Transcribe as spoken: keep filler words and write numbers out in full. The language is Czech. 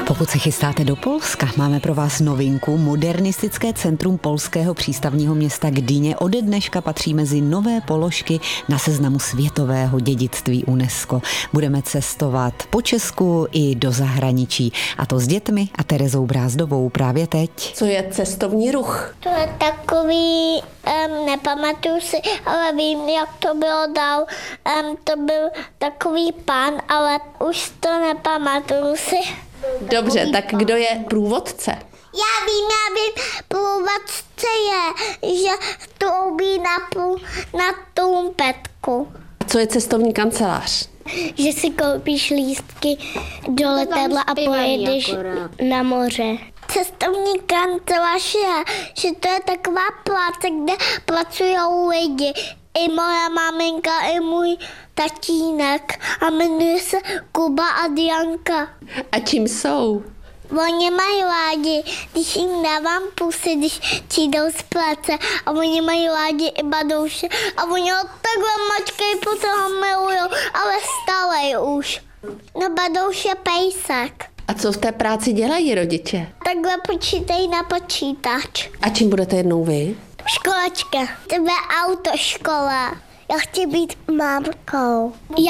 Pokud se chystáte do Polska, máme pro vás novinku. Modernistické centrum polského přístavního města Gdyně ode dneška patří mezi nové položky na seznamu světového dědictví UNESCO. Budeme cestovat po Česku i do zahraničí. A to s dětmi a Terezou Brázdovou právě teď. Co je cestovní ruch? To je takový, um, nepamatuju si, ale vím, jak to bylo dál. Um, to byl takový pán, ale už to nepamatuju si. Dobře, tak kdo je průvodce? Já vím, já vím, průvodce je, že troubí na, pů, na trumpetku. Co je cestovní kancelář? Že si koupíš lístky do letadla a pojedeš na moře. Cestovní kancelář je, že to je taková práce, kde pracují lidi. I moje maminka, i můj tatínek. A jmenuje se Kuba a Dianka. A čím jsou? Oni mají rádi, když jim dávám pusy, když přijdou z práce. A oni mají rádi i Badouše. A oni ho takhle mačkají, potom ho milujou, ale stále už. No Badouš je pejsek. A co v té práci dělají rodiče? Takhle počítají na počítač. A čím budete jednou vy? Školačka. To je autoškola. Já chci být mámkou. Já